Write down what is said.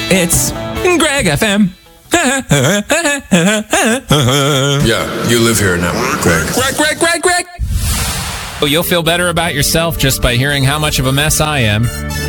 It's Greg FM. Yeah, you live here now, Greg. Greg. Oh, you'll feel better about yourself just by hearing how much of a mess I am.